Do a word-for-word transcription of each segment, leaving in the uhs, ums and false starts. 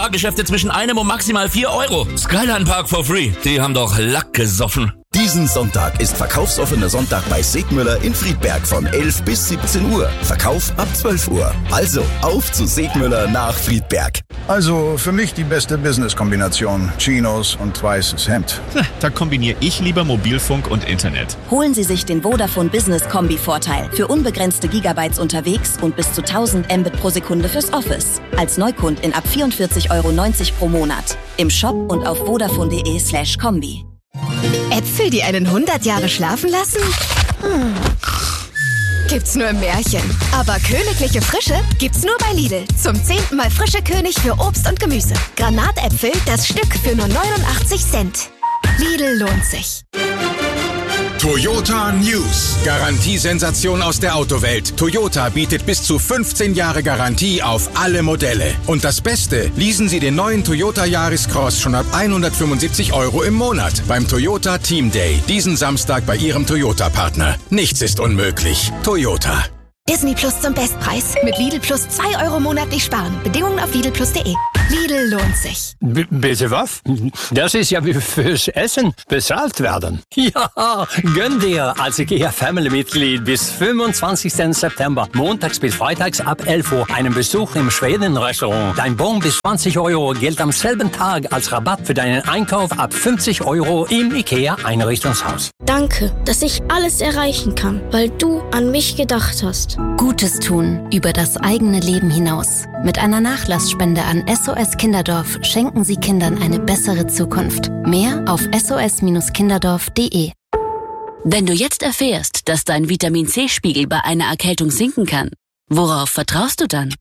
Fahrgeschäfte zwischen einem und maximal vier Euro. Skyline Park for free. Die haben doch Lack gesoffen. Diesen Sonntag ist verkaufsoffener Sonntag bei Segmüller in Friedberg von elf bis siebzehn Uhr. Verkauf ab zwölf Uhr. Also auf zu Segmüller nach Friedberg. Also für mich die beste Business-Kombination. Chinos und weißes Hemd. Da kombiniere ich lieber Mobilfunk und Internet. Holen Sie sich den Vodafone Business Kombi-Vorteil. Für unbegrenzte Gigabytes unterwegs und bis zu tausend Mbit pro Sekunde fürs Office. Als Neukundin ab vierundvierzig Euro neunzig pro Monat. Im Shop und auf vodafone.de slash Kombi. Äpfel, die einen hundert Jahre schlafen lassen? Hm. Gibt's nur im Märchen. Aber königliche Frische gibt's nur bei Lidl. Zum zehnten Mal frische König für Obst und Gemüse. Granatäpfel, das Stück für nur neunundachtzig Cent. Lidl lohnt sich. Toyota News. Garantiesensation aus der Autowelt. Toyota bietet bis zu fünfzehn Jahre Garantie auf alle Modelle. Und das Beste, leasen Sie den neuen Toyota Yaris Cross schon ab hundertfünfundsiebzig Euro im Monat beim Toyota Team Day. Diesen Samstag bei Ihrem Toyota-Partner. Nichts ist unmöglich. Toyota. Disney Plus zum Bestpreis. Mit Lidl Plus zwei Euro monatlich sparen. Bedingungen auf lidl plus punkt de. Lidl lohnt sich. B- bitte was? Das ist ja wie fürs Essen bezahlt werden. Ja, gönn dir als IKEA-Family-Mitglied bis fünfundzwanzigsten September montags bis freitags ab elf Uhr einen Besuch im Schweden-Restaurant. Dein Bon bis zwanzig Euro gilt am selben Tag als Rabatt für deinen Einkauf ab fünfzig Euro im IKEA-Einrichtungshaus. Danke, dass ich alles erreichen kann, weil du an mich gedacht hast. Gutes tun über das eigene Leben hinaus. Mit einer Nachlassspende an S O S Kinderdorf schenken Sie Kindern eine bessere Zukunft. Mehr auf s o s kinderdorf punkt de. Wenn du jetzt erfährst, dass dein Vitamin-C-Spiegel bei einer Erkältung sinken kann, worauf vertraust du dann?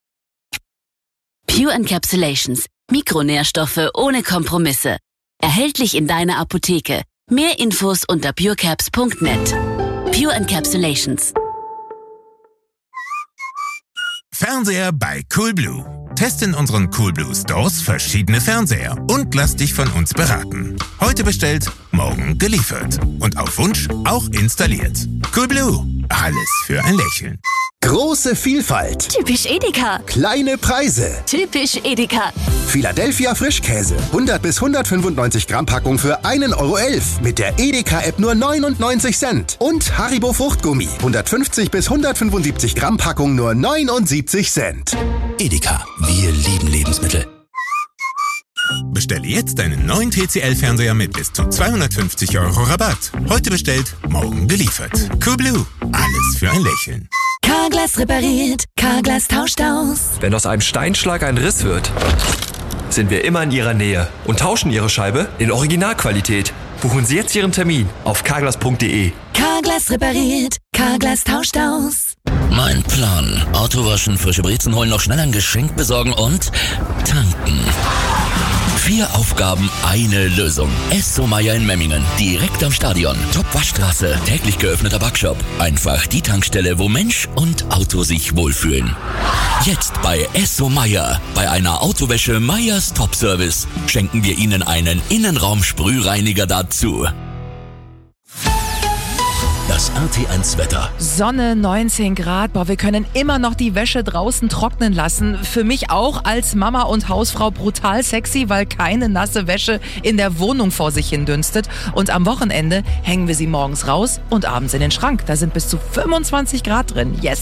Pure Encapsulations. Mikronährstoffe ohne Kompromisse. Erhältlich in deiner Apotheke. Mehr Infos unter purecaps punkt net. Pure Encapsulations. Fernseher bei Coolblue. Test in unseren Coolblue Stores verschiedene Fernseher und lass dich von uns beraten. Heute bestellt, morgen geliefert. Und auf Wunsch auch installiert. Coolblue. Alles für ein Lächeln. Große Vielfalt. Typisch Edeka. Kleine Preise. Typisch Edeka. Philadelphia Frischkäse. hundert bis hundertfünfundneunzig Gramm Packung für ein Euro elf. Mit der Edeka-App nur neunundneunzig Cent. Und Haribo Fruchtgummi. hundertfünfzig bis hundertfünfundsiebzig Gramm Packung nur neunundsiebzig Cent. Edeka. Wir lieben Lebensmittel. Bestelle jetzt deinen neuen T C L-Fernseher mit bis zu zweihundertfünfzig Euro Rabatt. Heute bestellt, morgen geliefert. Coolblue. Alles für ein Lächeln. Carglass repariert, Carglass tauscht aus. Wenn aus einem Steinschlag ein Riss wird, sind wir immer in Ihrer Nähe und tauschen Ihre Scheibe in Originalqualität. Buchen Sie jetzt Ihren Termin auf carglass punkt de. Carglass repariert, Carglass tauscht aus. Mein Plan. Auto waschen, frische Brezen holen, noch schnell ein Geschenk besorgen und tanken. Vier Aufgaben, eine Lösung. Esso Meier in Memmingen. Direkt am Stadion. Top-Waschstraße. Täglich geöffneter Backshop. Einfach die Tankstelle, wo Mensch und Auto sich wohlfühlen. Jetzt bei Esso Meier. Bei einer Autowäsche Meyers Top Service schenken wir Ihnen einen Innenraum-Sprühreiniger dazu. Das R T eins Wetter. Sonne, neunzehn Grad. Boah, wir können immer noch die Wäsche draußen trocknen lassen. Für mich auch als Mama und Hausfrau brutal sexy, weil keine nasse Wäsche in der Wohnung vor sich hin dünstet. Und am Wochenende hängen wir sie morgens raus und abends in den Schrank. Da sind bis zu fünfundzwanzig Grad drin. Yes!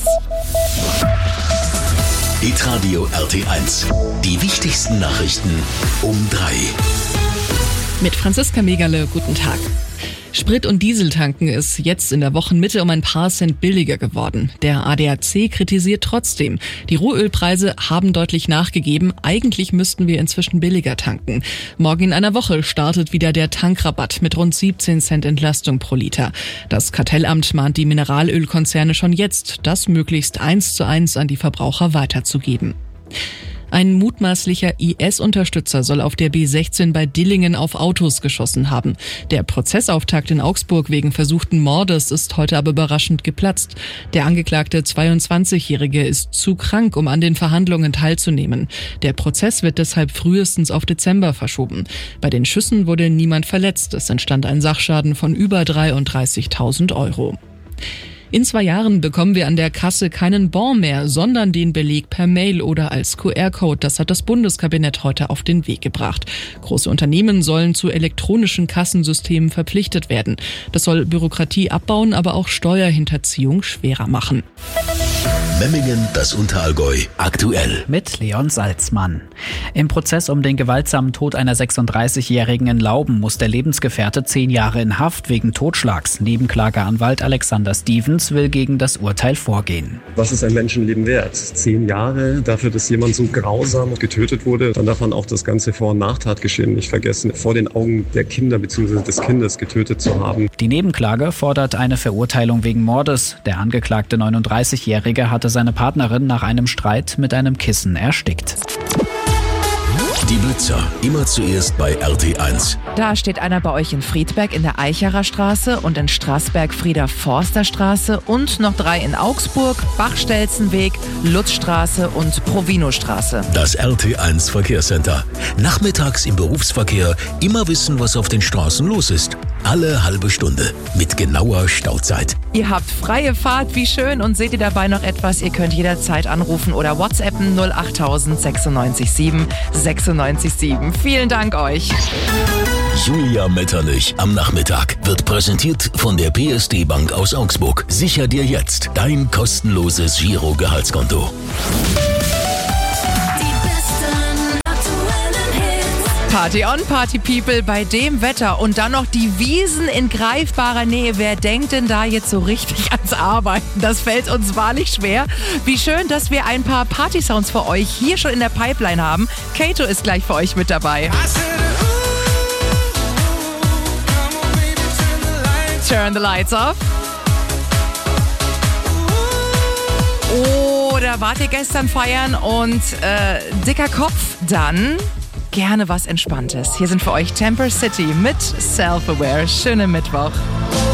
Hitradio R T eins. Die wichtigsten Nachrichten um drei. Mit Franziska Megerle, guten Tag. Sprit- und Dieseltanken ist jetzt in der Wochenmitte um ein paar Cent billiger geworden. Der A D A C kritisiert trotzdem. Die Rohölpreise haben deutlich nachgegeben. Eigentlich müssten wir inzwischen billiger tanken. Morgen in einer Woche startet wieder der Tankrabatt mit rund siebzehn Cent Entlastung pro Liter. Das Kartellamt mahnt die Mineralölkonzerne schon jetzt, das möglichst eins zu eins an die Verbraucher weiterzugeben. Ein mutmaßlicher I S-Unterstützer soll auf der B sechzehn bei Dillingen auf Autos geschossen haben. Der Prozessauftakt in Augsburg wegen versuchten Mordes ist heute aber überraschend geplatzt. Der angeklagte zweiundzwanzigjährige ist zu krank, um an den Verhandlungen teilzunehmen. Der Prozess wird deshalb frühestens auf Dezember verschoben. Bei den Schüssen wurde niemand verletzt. Es entstand ein Sachschaden von über dreiunddreißigtausend Euro. In zwei Jahren bekommen wir an der Kasse keinen Bon mehr, sondern den Beleg per Mail oder als Q R-Code. Das hat das Bundeskabinett heute auf den Weg gebracht. Große Unternehmen sollen zu elektronischen Kassensystemen verpflichtet werden. Das soll Bürokratie abbauen, aber auch Steuerhinterziehung schwerer machen. Memmingen, das Unterallgäu, aktuell. Mit Leon Salzmann. Im Prozess um den gewaltsamen Tod einer sechsunddreißigjährigen in Lauben muss der Lebensgefährte zehn Jahre in Haft wegen Totschlags. Nebenklageanwalt Alexander Stevens will gegen das Urteil vorgehen. Was ist ein Menschenleben wert? Zehn Jahre dafür, dass jemand so grausam getötet wurde. Dann darf man auch das ganze Vor- und Nachtatgeschehen nicht vergessen, vor den Augen der Kinder bzw. des Kindes getötet zu haben. Die Nebenklage fordert eine Verurteilung wegen Mordes. Der angeklagte neununddreißigjährige hatte seine Partnerin nach einem Streit mit einem Kissen erstickt. Die Blitzer, immer zuerst bei R T eins. Da steht einer bei euch in Friedberg in der Eicherer Straße und in Straßberg Frieder-Forster-Straße und noch drei in Augsburg, Bachstelzenweg, Lutzstraße und Provino-Straße. Das R T eins Verkehrscenter. Nachmittags im Berufsverkehr immer wissen, was auf den Straßen los ist. Alle halbe Stunde mit genauer Stauzeit. Ihr habt freie Fahrt, wie schön, und seht ihr dabei noch etwas? Ihr könnt jederzeit anrufen oder WhatsAppen null acht null null sechs sieben sechs sieben. Vielen Dank euch. Julia Metterlich am Nachmittag wird präsentiert von der P S D Bank aus Augsburg. Sicher dir jetzt dein kostenloses Giro-Gehaltskonto. Party on, Party People, bei dem Wetter und dann noch die Wiesen in greifbarer Nähe. Wer denkt denn da jetzt so richtig ans Arbeiten? Das fällt uns wahrlich schwer. Wie schön, dass wir ein paar Party-Sounds für euch hier schon in der Pipeline haben. Kato ist gleich für euch mit dabei. Turn the lights off. Oh, da wart ihr gestern feiern und äh, dicker Kopf, dann gerne was Entspanntes. Hier sind für euch Temper City mit Self-Aware. Schönen Mittwoch.